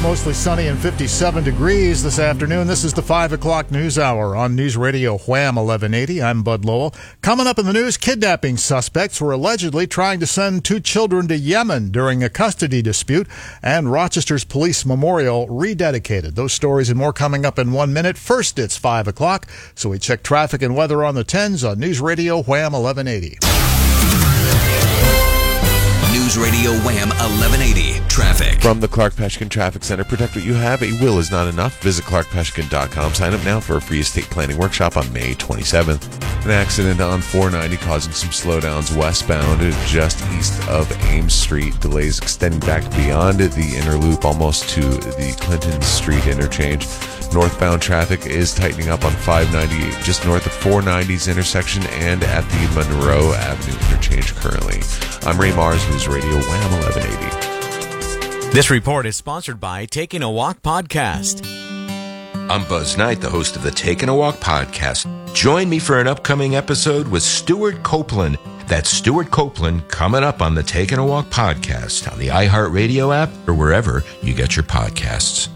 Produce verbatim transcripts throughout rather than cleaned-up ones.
mostly sunny and fifty-seven degrees this afternoon. This is the five o'clock news hour on News Radio Wham eleven eighty. I'm Bud Lowell. Coming up in the news, kidnapping suspects were allegedly trying to send two children to Yemen during a custody dispute, and Rochester's police memorial rededicated. Those stories and more coming up in one minute. First, it's five o'clock, so we check traffic and weather on the tens on News Radio Wham eleven eighty. News Radio Wham eleven eighty. Traffic. From the Clark Peshkin Traffic Center, protect what you have. A will is not enough. Visit clark peshkin dot com. Sign up now for a free estate planning workshop on May twenty-seventh. An accident on four ninety causing some slowdowns westbound just east of Ames Street. Delays extending back beyond the inner loop almost to the Clinton Street interchange. Northbound traffic is tightening up on five ninety-eight just north of four ninety's intersection and at the Monroe Avenue interchange currently. I'm Ray Mars, News Radio Wham eleven eighty. This report is sponsored by Taking a Walk Podcast. I'm Buzz Knight, the host of the Taking a Walk Podcast. Join me for an upcoming episode with Stuart Copeland. That's Stuart Copeland coming up on the Taking a Walk Podcast on the iHeartRadio app or wherever you get your podcasts.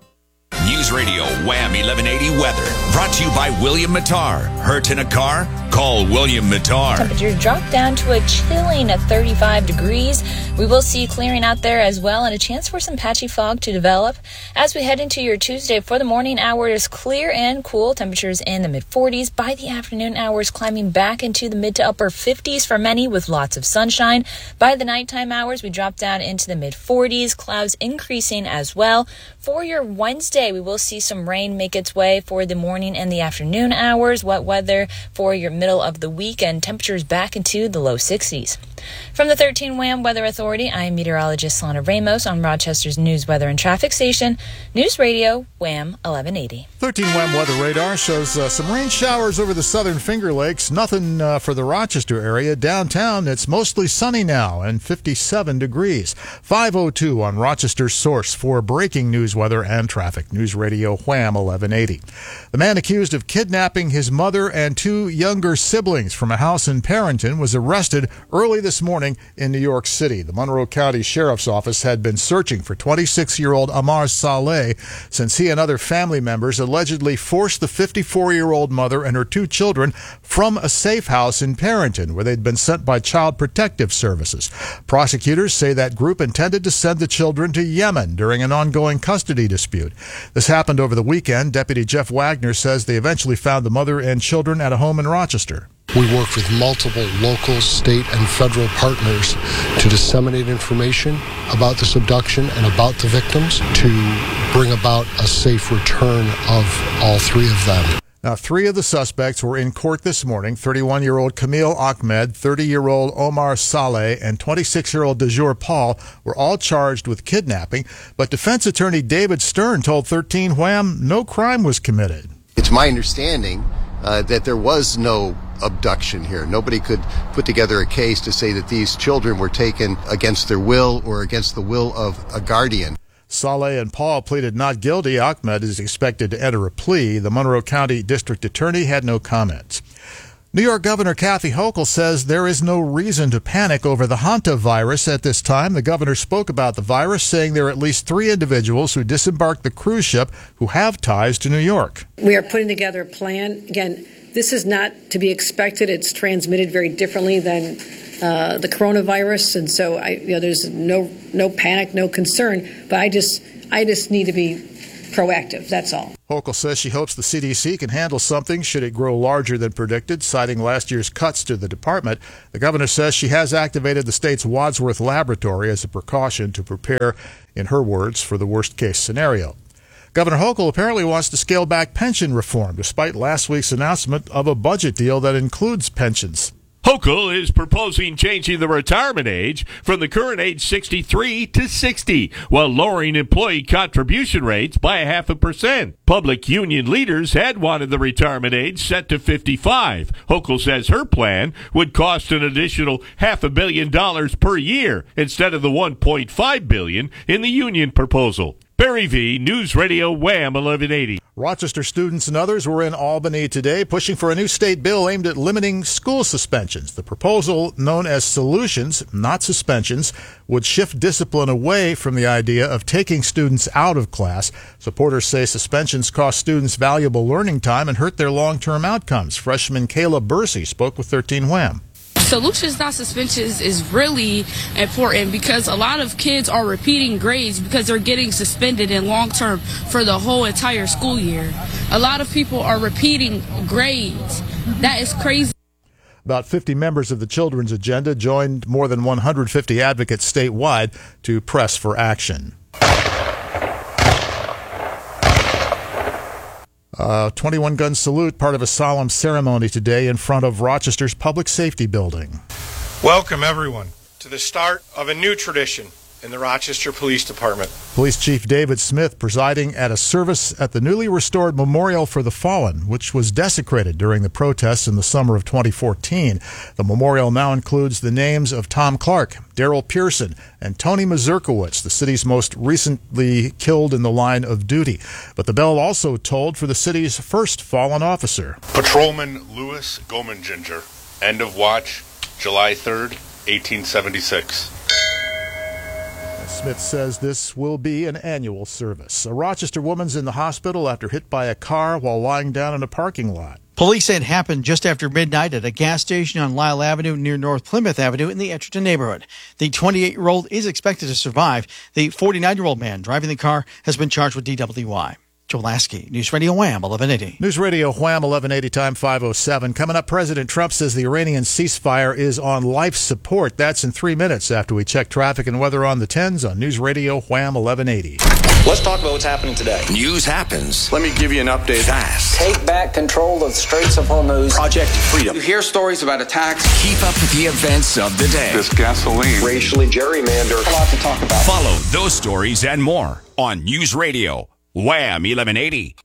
News Radio Wham eleven eighty weather brought to you by William Mattar. Hurt in a car? Call William Mattar. Temperatures drop down to a chilling at thirty-five degrees. We will see clearing out there as well and a chance for some patchy fog to develop. As we head into your Tuesday, for the morning hours, clear and cool. Temperatures in the mid forties. By the afternoon hours, climbing back into the mid to upper fifties for many with lots of sunshine. By the nighttime hours, we drop down into the mid forties. Clouds increasing as well. For your Wednesday, we will see some rain make its way for the morning and the afternoon hours. Wet weather for your middle of the week and temperatures back into the low sixties. From the thirteen Wham Weather Authority, I am meteorologist Lana Ramos on Rochester's News, Weather, and Traffic Station, News Radio Wham eleven eighty. thirteen Wham Weather Radar shows uh, some rain showers over the southern Finger Lakes. Nothing uh, for the Rochester area. Downtown, it's mostly sunny now and fifty-seven degrees. five oh two on Rochester's source for breaking news, weather, and traffic. News Radio Wham eleven eighty. The man accused of kidnapping his mother and two younger siblings from a house in Perrington was arrested early this morning in New York City. The Monroe County Sheriff's Office had been searching for twenty-six-year-old Amar Saleh since he and other family members allegedly forced the fifty-four-year-old mother and her two children from a safe house in Perrington, where they'd been sent by Child Protective Services. Prosecutors say that group intended to send the children to Yemen during an ongoing custody dispute. This happened over the weekend. Deputy Jeff Wagner says they eventually found the mother and children at a home in Rochester. We work with multiple local, state, and federal partners to disseminate information about this abduction and about the victims to bring about a safe return of all three of them. Now, three of the suspects were in court this morning. thirty-one-year-old Camille Ahmed, thirty-year-old Omar Saleh, and twenty-six-year-old Dejur Paul were all charged with kidnapping. But defense attorney David Stern told thirteen Wham no crime was committed. It's my understanding uh, that there was no abduction here. Nobody could put together a case to say that these children were taken against their will or against the will of a guardian. Saleh and Paul pleaded not guilty. Ahmed is expected to enter a plea. The Monroe County District Attorney had no comments. New York Governor Kathy Hochul says there is no reason to panic over the hantavirus at this time. The governor spoke about the virus, saying there are at least three individuals who disembarked the cruise ship who have ties to New York. We are putting together a plan. Again, this is not to be expected. It's transmitted very differently than uh, the coronavirus, and so I, you know, there's no no panic, no concern. But I just I just need to be proactive. That's all. Hochul says she hopes the C D C can handle something should it grow larger than predicted, citing last year's cuts to the department. The governor says she has activated the state's Wadsworth Laboratory as a precaution to prepare, in her words, for the worst-case scenario. Governor Hochul apparently wants to scale back pension reform, despite last week's announcement of a budget deal that includes pensions. Hochul is proposing changing the retirement age from the current age sixty-three to sixty, while lowering employee contribution rates by a half a percent. Public union leaders had wanted the retirement age set to fifty-five. Hochul says her plan would cost an additional half a billion dollars per year instead of the one point five billion dollars in the union proposal. Barry V, News Radio Wham eleven eighty. Rochester students and others were in Albany today pushing for a new state bill aimed at limiting school suspensions. The proposal, known as Solutions, not suspensions, would shift discipline away from the idea of taking students out of class. Supporters say suspensions cost students valuable learning time and hurt their long-term outcomes. Freshman Kayla Bursey spoke with thirteen Wham. Solutions, not suspensions, is really important because a lot of kids are repeating grades because they're getting suspended in long term for the whole entire school year. A lot of people are repeating grades. That is crazy. About fifty members of the Children's Agenda joined more than one hundred fifty advocates statewide to press for action. A twenty-one gun salute, part of a solemn ceremony today in front of Rochester's Public Safety Building. Welcome, everyone, to the start of a new tradition in the Rochester Police Department. Police Chief David Smith presiding at a service at the newly restored Memorial for the Fallen, which was desecrated during the protests in the summer of twenty fourteen. The memorial now includes the names of Tom Clark, Daryl Pearson, and Tony Mazurkowicz, the city's most recently killed in the line of duty. But the bell also tolled for the city's first fallen officer. Patrolman Louis Gomenginger, end of watch, July third, eighteen seventy-six. Smith says this will be an annual service. A Rochester woman's in the hospital after hit by a car while lying down in a parking lot. Police say it happened just after midnight at a gas station on Lyle Avenue near North Plymouth Avenue in the Edgerton neighborhood. The twenty-eight-year-old is expected to survive. The forty-nine-year-old man driving the car has been charged with D W I. Joe Lasky, News Radio Wham eleven eighty. News Radio Wham eleven eighty, time five oh seven. Coming up, President Trump says the Iranian ceasefire is on life support. That's in three minutes after we check traffic and weather on the tens on News Radio Wham eleven eighty. Let's talk about what's happening today. News happens. Let me give you an update. Fast. Take back control of the Straits of Hormuz. Project Freedom. You hear stories about attacks. Keep up with the events of the day. This gasoline. Racially gerrymandered. A lot to talk about. Follow those stories and more on News Radio Wham eleven eighty.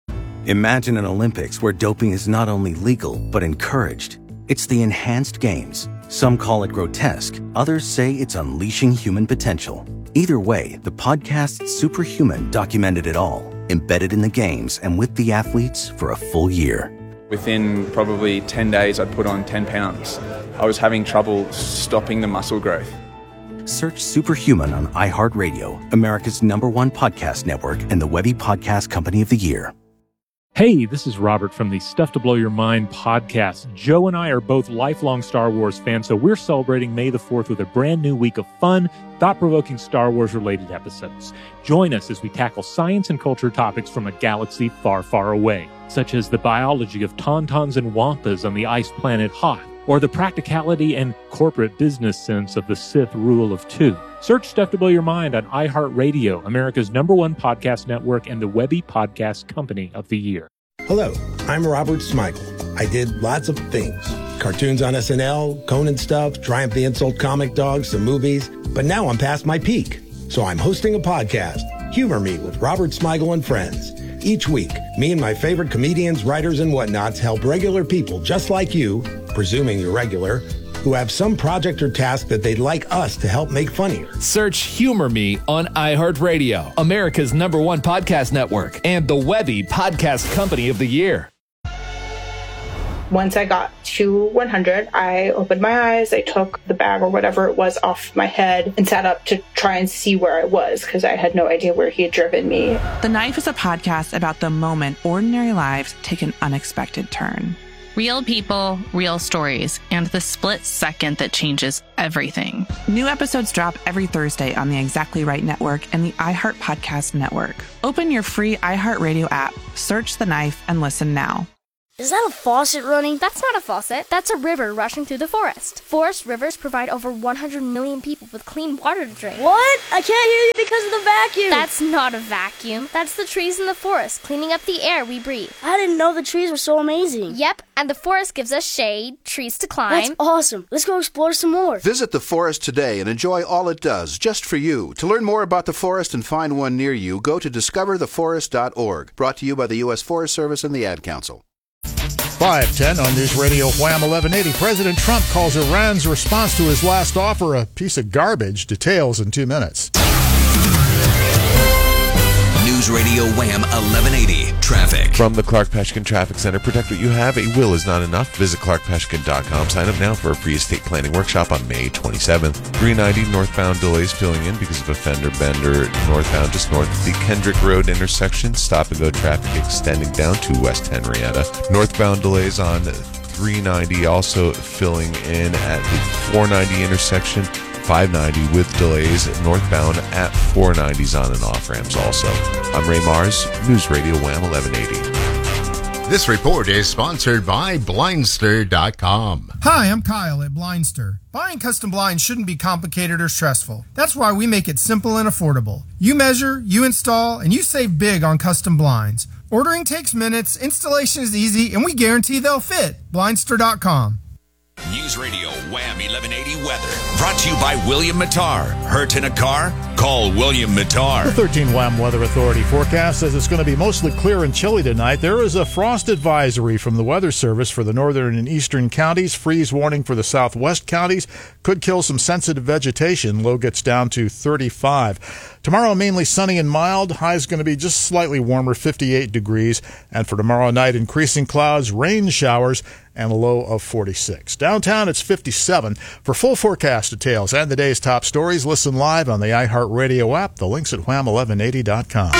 Imagine an Olympics where doping is not only legal, but encouraged. It's the enhanced games. Some call it grotesque. Others say it's unleashing human potential. Either way, the podcast Superhuman documented it all, embedded in the games and with the athletes for a full year. Within probably ten days, I'd put on ten pounds. I was having trouble stopping the muscle growth. Search Superhuman on iHeartRadio, America's number one podcast network and the Webby Podcast Company of the Year. Hey, this is Robert from the Stuff to Blow Your Mind podcast. Joe and I are both lifelong Star Wars fans, so we're celebrating May the fourth with a brand new week of fun, thought-provoking Star Wars-related episodes. Join us as we tackle science and culture topics from a galaxy far, far away, such as the biology of tauntauns and wampas on the ice planet Hoth, or the practicality and corporate business sense of the Sith rule of two. Search Stuff to Blow Your Mind on iHeartRadio, America's number one podcast network and the Webby Podcast Company of the Year. Hello, I'm Robert Smigel. I did lots of things. Cartoons on S N L, Conan stuff, Triumph the Insult comic dogs, some movies. But now I'm past my peak. So I'm hosting a podcast, Humor Me with Robert Smigel and Friends. Each week, me and my favorite comedians, writers, and whatnots help regular people just like you, presuming you're regular, who have some project or task that they'd like us to help make funnier. Search Humor Me on iHeartRadio, America's number one podcast network, and the Webby Podcast Company of the Year. Once I got to one hundred, I opened my eyes, I took the bag or whatever it was off my head and sat up to try and see where I was because I had no idea where he had driven me. The Knife is a podcast about the moment ordinary lives take an unexpected turn. Real people, real stories, and the split second that changes everything. New episodes drop every Thursday on the Exactly Right Network and the iHeart Podcast Network. Open your free iHeartRadio app, search The Knife, and listen now. Is that a faucet running? That's not a faucet. That's a river rushing through the forest. Forest rivers provide over one hundred million people with clean water to drink. What? I can't hear you because of the vacuum. That's not a vacuum. That's the trees in the forest cleaning up the air we breathe. I didn't know the trees were so amazing. Yep, and the forest gives us shade, trees to climb. That's awesome. Let's go explore some more. Visit the forest today and enjoy all it does, just for you. To learn more about the forest and find one near you, go to discover the forest dot org. Brought to you by the U S Forest Service and the Ad Council. five ten on News Radio Wham eleven eighty. President Trump calls Iran's response to his last offer a piece of garbage. Details in two minutes. News Radio Wham eleven eighty traffic. From the Clark Peshkin Traffic Center, protect what you have. A will is not enough. Visit clark peshkin dot com. Sign up now for a free estate planning workshop on May twenty-seventh. three ninety northbound delays filling in because of a fender bender northbound just north of the Kendrick Road intersection. Stop and go traffic extending down to West Henrietta. Northbound delays on three ninety also filling in at the four ninety intersection. five ninety with delays northbound at four nineties on and off ramps also. I'm Ray Mars, News Radio Wham eleven eighty. This report is sponsored by Blindster dot com. Hi, I'm Kyle at Blindster. Buying custom blinds shouldn't be complicated or stressful. That's why we make it simple and affordable. You measure, you install, and you save big on custom blinds. Ordering takes minutes, installation is easy, and we guarantee they'll fit. Blindster dot com. News Radio Wham eleven eighty weather. Brought to you by William Mattar. Hurt in a car? Call William Mattar. The thirteen Wham Weather Authority forecast says it's going to be mostly clear and chilly tonight. There is a frost advisory from the Weather Service for the northern and eastern counties. Freeze warning for the southwest counties. Could kill some sensitive vegetation. Low gets down to thirty-five. Tomorrow, mainly sunny and mild. High is going to be just slightly warmer, fifty-eight degrees. And for tomorrow night, increasing clouds, rain showers, and a low of forty-six. Downtown, it's fifty-seven. For full forecast details and the day's top stories, listen live on the iHeartRadio app. The link's at wham eleven eighty dot com.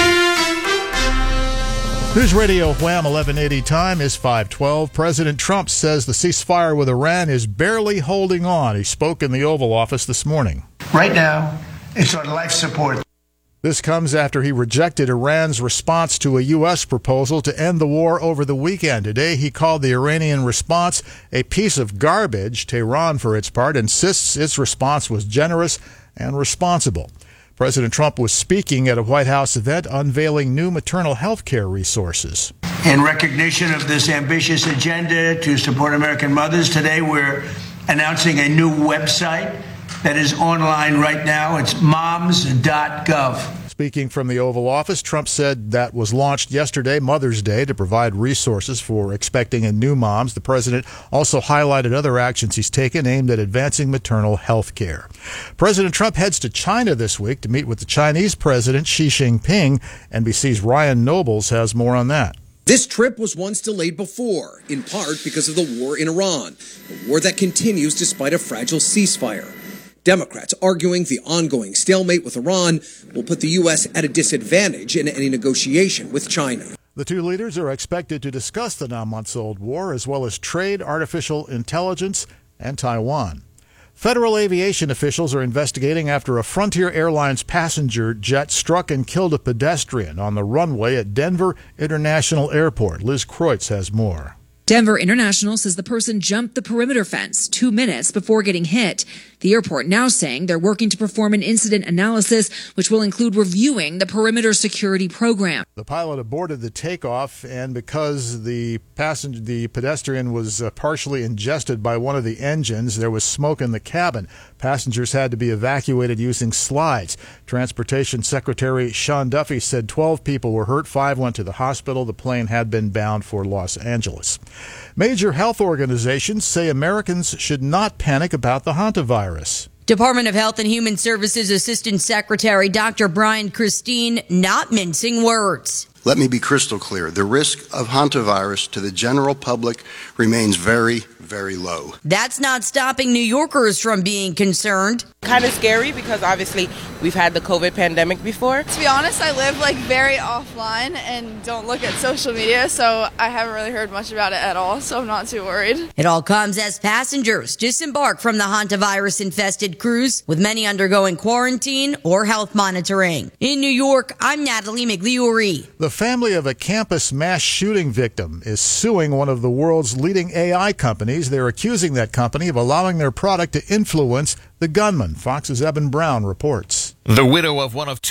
News Radio Wham eleven eighty time is five twelve. President Trump says the ceasefire with Iran is barely holding on. He spoke in the Oval Office this morning. Right now, it's on life support. This comes after he rejected Iran's response to a U S proposal to end the war over the weekend. Today, he called the Iranian response a piece of garbage. Tehran, for its part, insists its response was generous and responsible. President Trump was speaking at a White House event unveiling new maternal health care resources. In recognition of this ambitious agenda to support American mothers, today we're announcing a new website that is online right now. It's moms dot gov. Speaking from the Oval Office, Trump said that was launched yesterday, Mother's Day, to provide resources for expecting and new moms. The president also highlighted other actions he's taken aimed at advancing maternal health care. President Trump heads to China this week to meet with the Chinese president, Xi Jinping. N B C's Ryan Nobles has more on that. This trip was once delayed before, in part because of the war in Iran, a war that continues despite a fragile ceasefire. Democrats arguing the ongoing stalemate with Iran will put the U S at a disadvantage in any negotiation with China. The two leaders are expected to discuss the now months-old war, as well as trade, artificial intelligence, and Taiwan. Federal aviation officials are investigating after a Frontier Airlines passenger jet struck and killed a pedestrian on the runway at Denver International Airport. Liz Kreutz has more. Denver International says the person jumped the perimeter fence two minutes before getting hit. The airport now saying they're working to perform an incident analysis, which will include reviewing the perimeter security program. The pilot aborted the takeoff, and because the passenger, the pedestrian was uh, partially ingested by one of the engines, there was smoke in the cabin. Passengers had to be evacuated using slides. Transportation Secretary Sean Duffy said twelve people were hurt, five went to the hospital. The plane had been bound for Los Angeles. Major health organizations say Americans should not panic about the hantavirus. Department of Health and Human Services Assistant Secretary Doctor Brian Christine not mincing words. Let me be crystal clear. The risk of hantavirus to the general public remains very, very low. That's not stopping New Yorkers from being concerned. Kind of scary because obviously we've had the COVID pandemic before. To be honest, I live like very offline and don't look at social media, so I haven't really heard much about it at all, so I'm not too worried. It all comes as passengers disembark from the hantavirus-infested cruise, with many undergoing quarantine or health monitoring. In New York, I'm Natalie Migliori. The family of a campus mass shooting victim is suing one of the world's leading A I companies. They're accusing that company of allowing their product to influence the gunman. Fox's Evan Brown reports. The widow of one of two